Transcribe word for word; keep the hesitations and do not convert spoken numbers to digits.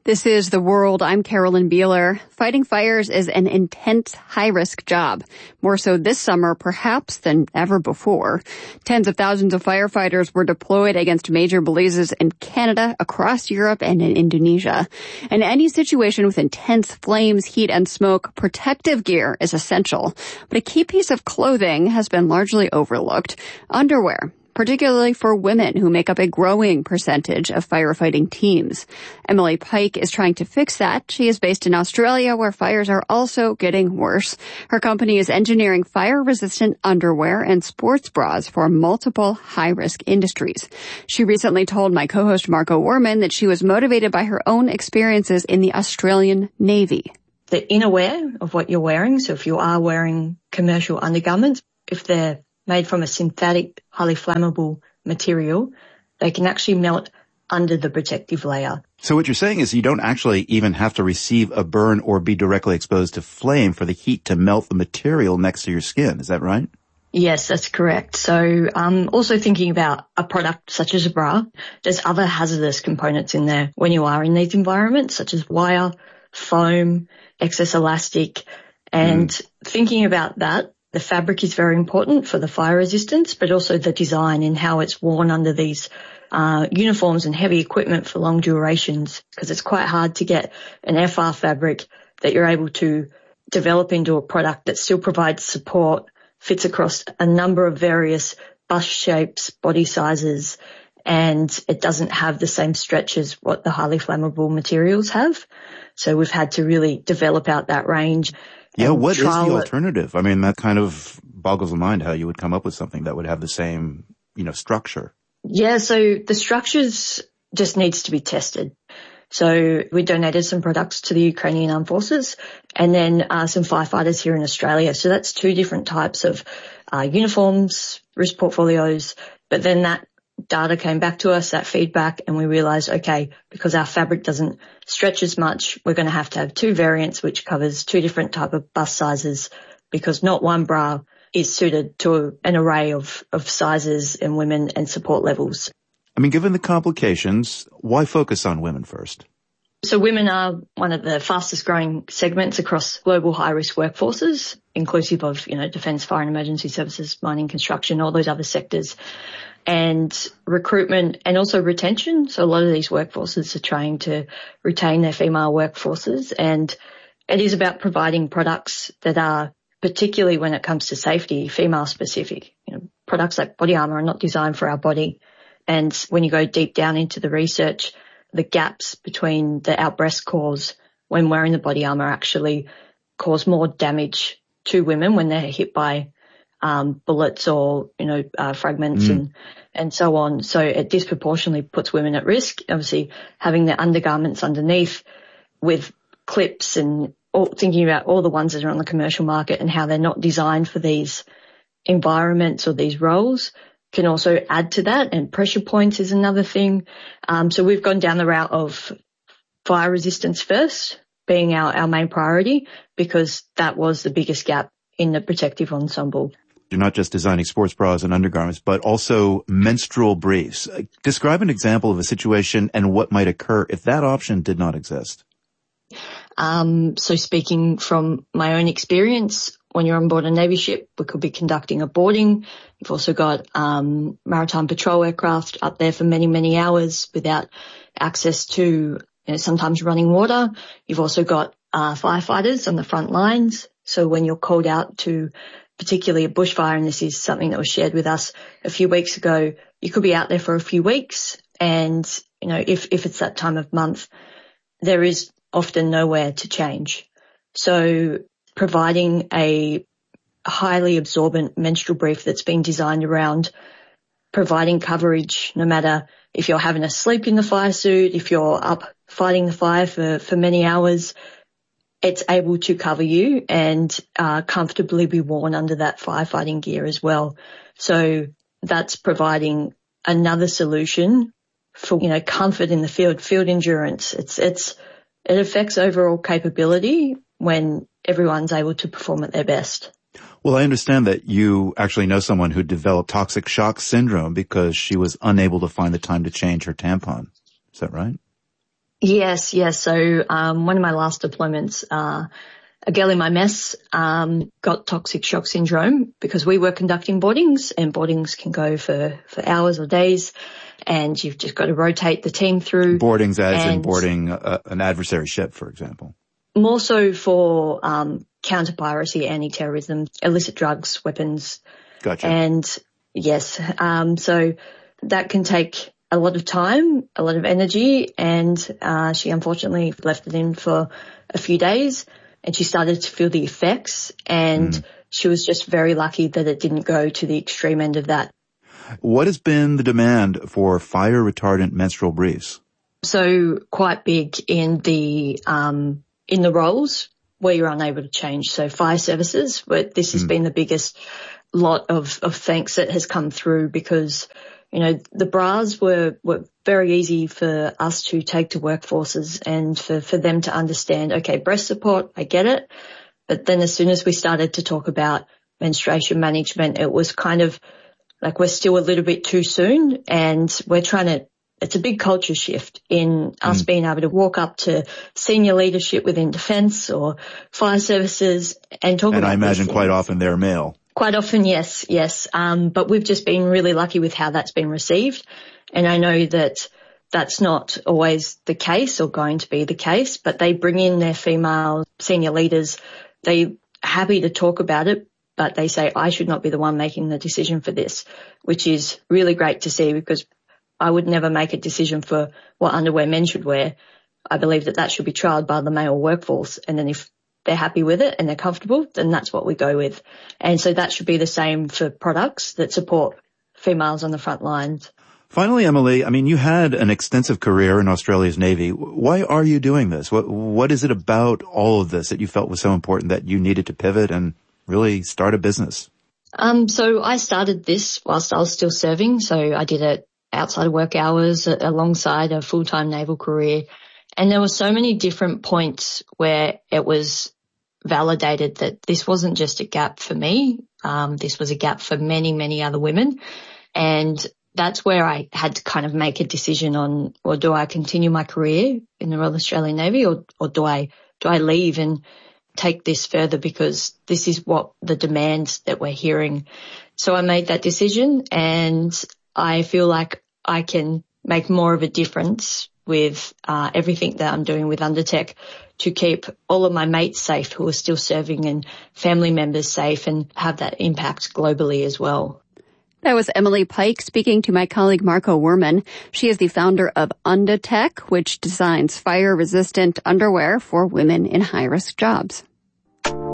This is The World. I'm Carolyn Beeler. Fighting fires is an intense, high-risk job, more so this summer perhaps than ever before. Tens of thousands of firefighters were deployed against major blazes in Canada, across Europe, and in Indonesia. In any situation with intense flames, heat, and smoke, protective gear is essential. But a key piece of clothing has been largely overlooked: underwear, particularly for women who make up a growing percentage of firefighting teams. Emily Pike is trying to fix that. She is based in Australia, where fires are also getting worse. Her company is engineering fire-resistant underwear and sports bras for multiple high-risk industries. She recently told my co-host Marco Werman that she was motivated by her own experiences in the Australian Navy. The innerwear of what you're wearing, so if you are wearing commercial undergarments, if they're made from a synthetic, highly flammable material, they can actually melt under the protective layer. So what you're saying is you don't actually even have to receive a burn or be directly exposed to flame for the heat to melt the material next to your skin. Is that right? Yes, that's correct. So um, also thinking about a product such as a bra, there's other hazardous components in there when you are in these environments, such as wire, foam, excess elastic, and mm. thinking about that, the fabric is very important for the fire resistance, but also the design and how it's worn under these uh uniforms and heavy equipment for long durations, because it's quite hard to get an F R fabric that you're able to develop into a product that still provides support, fits across a number of various bust shapes, body sizes, and it doesn't have the same stretch as what the highly flammable materials have. So we've had to really develop out that range. Yeah, what is the alternative? I mean, that kind of boggles the mind how you would come up with something that would have the same, you know, structure. Yeah, so the structures just needs to be tested. So we donated some products to the Ukrainian Armed Forces and then uh, some firefighters here in Australia. So that's two different types of uh, uniforms, risk portfolios. But then that data came back to us, that feedback, and we realized, okay, because our fabric doesn't stretch as much, we're going to have to have two variants, which covers two different type of bust sizes, because not one bra is suited to an array of, of sizes and women and support levels. I mean, given the complications, why focus on women first? So women are one of the fastest growing segments across global high-risk workforces, inclusive of, you know, defence, fire and emergency services, mining, construction, all those other sectors. And recruitment and also retention. So a lot of these workforces are trying to retain their female workforces, and it is about providing products that are, particularly when it comes to safety, female specific. You know, products like body armor are not designed for our body. And when you go deep down into the research, the gaps between the our breast cores when wearing the body armor actually cause more damage to women when they're hit by um bullets or, you know, uh, fragments mm. and, and so on. So it disproportionately puts women at risk. Obviously, having the undergarments underneath with clips and all, thinking about all the ones that are on the commercial market and how they're not designed for these environments or these roles can also add to that. And pressure points is another thing. Um, so we've gone down the route of fire resistance first being our, our main priority, because that was the biggest gap in the protective ensemble. You're not just designing sports bras and undergarments, but also menstrual briefs. Describe an example of a situation and what might occur if that option did not exist. Um, so speaking from my own experience, when you're on board a Navy ship, we could be conducting a boarding. You've also got um, maritime patrol aircraft up there for many, many hours without access to, you know, sometimes running water. You've also got uh, firefighters on the front lines. So when you're called out to particularly a bushfire, and this is something that was shared with us a few weeks ago, you could be out there for a few weeks. And, you know, if, if it's that time of month, there is often nowhere to change. So providing a highly absorbent menstrual brief that's been designed around providing coverage, no matter if you're having a sleep in the fire suit, if you're up fighting the fire for, for many hours, it's able to cover you and uh, comfortably be worn under that firefighting gear as well. So that's providing another solution for, you know, comfort in the field, field endurance. It's, it's, it affects overall capability when everyone's able to perform at their best. Well, I understand that you actually know someone who developed toxic shock syndrome because she was unable to find the time to change her tampon. Is that right? Yes, yes. So um, one of my last deployments, uh, a girl in my mess um, got toxic shock syndrome because we were conducting boardings, and boardings can go for, for hours or days, and you've just got to rotate the team through. Boardings as in boarding a, an adversary ship, for example. More so for um, counter-piracy, anti-terrorism, illicit drugs, weapons. Gotcha. And yes, um, so that can take a lot of time, a lot of energy, and uh, she unfortunately left it in for a few days, and she started to feel the effects, and mm. she was just very lucky that it didn't go to the extreme end of that. What has been the demand for fire retardant menstrual briefs? So quite big in the um, in the roles where you're unable to change. So fire services, where this has mm. been the biggest lot of, of thanks that has come through, because you know, the bras were, were very easy for us to take to workforces and for, for them to understand, okay, breast support, I get it. But then as soon as we started to talk about menstruation management, it was kind of like we're still a little bit too soon, and we're trying to, it's a big culture shift in us mm. being able to walk up to senior leadership within defence or fire services and talk and about And I imagine quite things. Often they're male. Quite often, yes, yes. Um, but we've just been really lucky with how that's been received. And I know that that's not always the case or going to be the case, but they bring in their female senior leaders. They're happy to talk about it, but they say, I should not be the one making the decision for this, which is really great to see, because I would never make a decision for what underwear men should wear. I believe that that should be trialled by the male workforce. And then if they're happy with it and they're comfortable, then that's what we go with. And so that should be the same for products that support females on the front lines. Finally, Emily, I mean, you had an extensive career in Australia's Navy. Why are you doing this? What, what is it about all of this that you felt was so important that you needed to pivot and really start a business? Um, so I started this whilst I was still serving. So I did it outside of work hours alongside a full-time naval career. And there were so many different points where it was validated that this wasn't just a gap for me. Um, this was a gap for many, many other women. And that's where I had to kind of make a decision on, or do I continue my career in the Royal Australian Navy, or, or do I, do I leave and take this further, because this is what the demands that we're hearing. So I made that decision, and I feel like I can make more of a difference with uh, everything that I'm doing with Undertech to keep all of my mates safe who are still serving, and family members safe, and have that impact globally as well. That was Emily Pike speaking to my colleague Marco Werman. She is the founder of Undertech, which designs fire-resistant underwear for women in high-risk jobs.